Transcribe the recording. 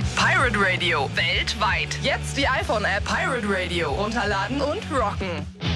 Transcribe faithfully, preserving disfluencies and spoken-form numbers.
Pirate Radio weltweit. Jetzt die iPhone-App Pirate Radio runterladen und rocken.